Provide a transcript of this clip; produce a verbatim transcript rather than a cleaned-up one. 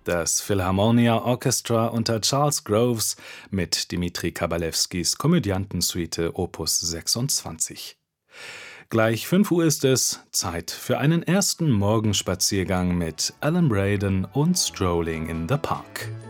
Das Philharmonia Orchestra unter Charles Groves mit Dmitri Kabalewskis Komödiantensuite Opus sechsundzwanzig. Gleich fünf Uhr ist es, Zeit für einen ersten Morgenspaziergang mit Alan Braden und Strolling in the Park.